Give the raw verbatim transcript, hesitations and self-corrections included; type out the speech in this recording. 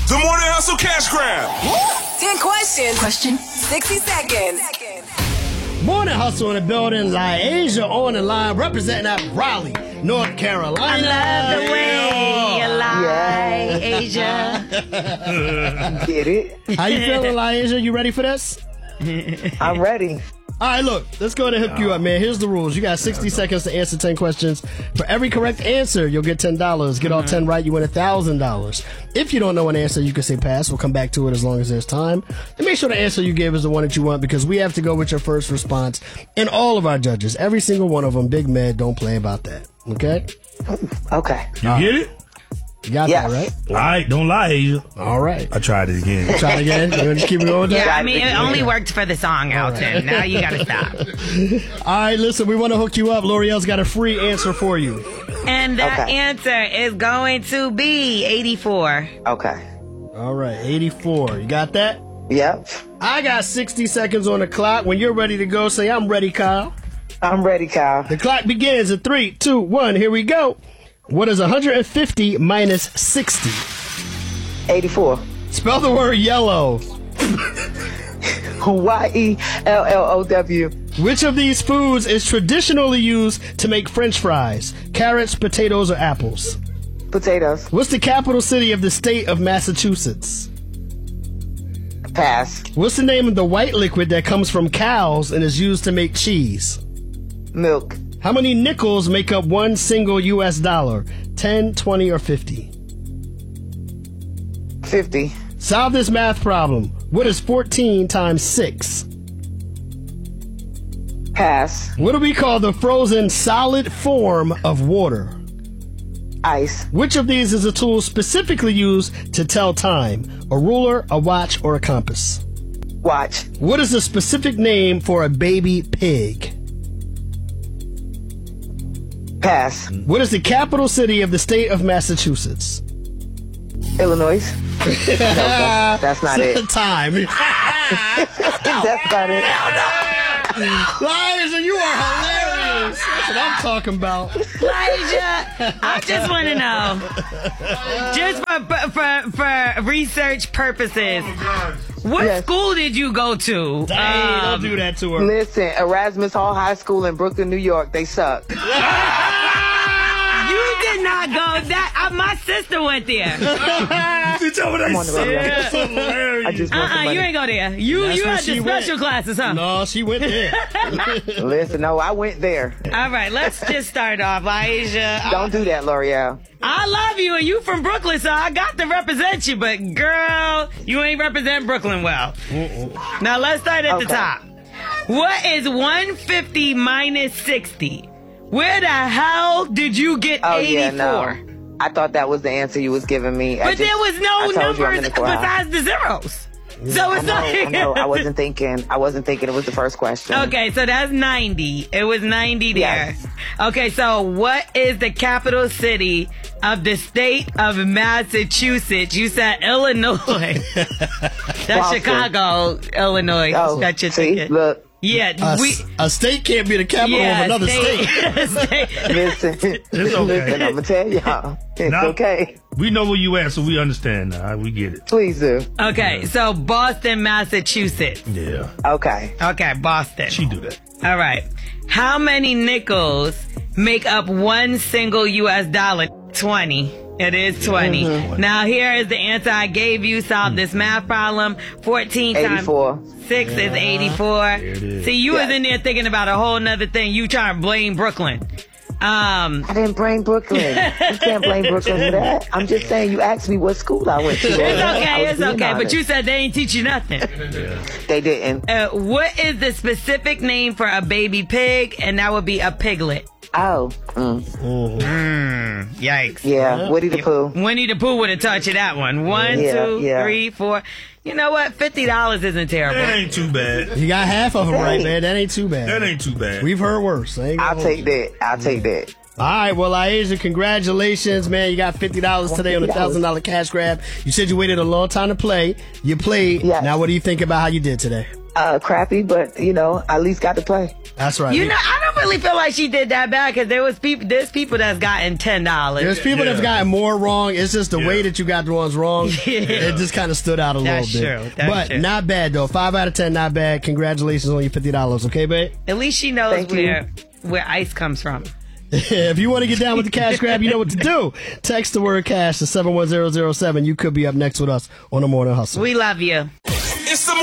The Morning Hustle Cash Grab. ten questions. Question. sixty seconds. Morning Hustle in the building. LaAsia on the line, representing at Raleigh, North Carolina. I love the way you lie, Asia. Get it? How you feeling, LaAsia? You ready for this? I'm ready. All right, look, let's go ahead and hook you up, man. Here's the rules. You got sixty seconds to answer ten questions. For every correct answer, you'll get ten dollars. Get all ten right, you win one thousand dollars. If you don't know an answer, you can say pass. We'll come back to it as long as there's time. And make sure the answer you give is the one that you want, because we have to go with your first response. And all of our judges, every single one of them, Big Med, don't play about that. Okay? Okay. You All get it? You got Yes. that, right? All right, don't lie, Asia. All right. I tried it again. Try it again. You want to keep it going with that? Yeah, I mean, it only worked for the song, Elton. Now you gotta stop. All right, listen, we want to hook you up. L'Oreal's got a free answer for you. And the Okay. answer is going to be eighty-four. Okay. All right, eighty-four. You got that? Yep. I got sixty seconds on the clock. When you're ready to go, say, I'm ready, Kyle. I'm ready, Kyle. The clock begins in three, two, one. Here we go. What is one hundred fifty minus sixty? eighty-four. Spell the word yellow. Y E L L O W. Which of these foods is traditionally used to make French fries? Carrots, potatoes, or apples? Potatoes. What's the capital city of the state of Massachusetts? Pass. What's the name of the white liquid that comes from cows and is used to make cheese? Milk. How many nickels make up one single U S dollar? ten, twenty, or fifty? fifty. Solve this math problem. What is fourteen times six? Pass. What do we call the frozen solid form of water? Ice. Which of these is a tool specifically used to tell time? A ruler, a watch, or a compass? Watch. What is the specific name for a baby pig? Pass. What is the capital city of the state of Massachusetts? Illinois. No, that's, that's not it. Time. That's not it. Liza, you are hilarious. That's what I'm talking about. Elijah, I just want to know, just for, for, for research purposes, what Yes. school did you go to? Dang, Um, don't do that to her. Listen, Erasmus Hall High School in Brooklyn, New York, they suck. You did not go that. Uh, my sister went there. You tell me I'm they on the radio. That's hilarious. I just want the Uh-uh, money. you ain't go there. You That's you where had the she special went. classes, huh? No, she went there. Listen, no, I went there. All right, let's just start off, Asia. Don't do that, L'Oreal. I love you, and you from Brooklyn, so I got to represent you. But girl, you ain't represent Brooklyn well. Now let's start at the Okay. top. What is one hundred fifty minus sixty? Where the hell did you get Oh, eighty-four? yeah, no. I thought that was the answer you was giving me. I But just- there was I no told you I'm numbers in the choir. besides the zeros. So I it's know, not. I know. I wasn't thinking. I wasn't thinking it was the first question. Okay, so that's ninety. It was ninety there. Yes. Okay, so what is the capital city of the state of Massachusetts? You said Illinois. That's Boston. Chicago, Illinois. Oh, That's your see, ticket. look. Yeah, A, we. s- a state can't be the capital Yeah, of another state. state. state. Listen, listen. I'm gonna tell y'all, it's Now- okay. We know where you at, so we understand now. We get it. Please do. Okay, so Boston, Massachusetts. Yeah. Okay. Okay, Boston. She do that. All right. How many nickels make up one single U S dollar? twenty. It is twenty. Mm-hmm. Now here is the answer I gave you. Solve this math problem. fourteen times eighty-four. six is eighty-four. it is. See, you Yes. was in there thinking about a whole nother thing. You trying to blame Brooklyn. Um, I didn't blame Brooklyn. You can't blame Brooklyn for that. I'm just saying you asked me what school I went to. it's okay, I was it's being okay. But honest. you said they ain't teach you nothing. They didn't. Uh, what is the specific name for a baby pig? And that would be a piglet. Oh. Mm. Yikes. Yeah. Woody the Pooh. Winnie the Pooh would have taught you that one. One, Yeah, two, yeah. three, four. You know what? Fifty dollars isn't terrible. That ain't too bad. You got half of them right, man. That ain't too bad. That ain't too bad. We've heard worse. I ain't gonna I'll hold take you. that. I'll take that. All right, well, Asia, congratulations, man. You got fifty dollars today on a one thousand dollars cash grab. You said you waited a long time to play. You played. Yes. Now, what do you think about how you did today? uh, crappy, but you know, I at least got to play. That's right. You know, I don't really feel like she did that bad because there was people. There's people that's gotten ten dollars. There's people Yeah. that's gotten more wrong. It's just the Yeah. way that you got the ones wrong. Yeah. It just kind of stood out a That's little bit. true. That's but true. not bad though. Five out of ten, not bad. Congratulations on your fifty dollars. Okay, babe. At least she knows Thank you. where where ice comes from. If you want to get down with the cash grab, you know what to do. Text the word cash to seven one zero zero seven. You could be up next with us on the Morning Hustle. We love you. It's the